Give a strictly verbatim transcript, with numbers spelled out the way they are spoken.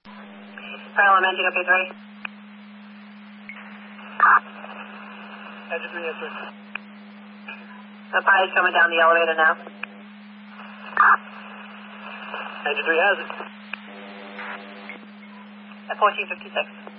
Parallel engine, okay, three. Engine three, yes, sir. The pilot's coming down the elevator now. Engine three has it. At fourteen fifty-six.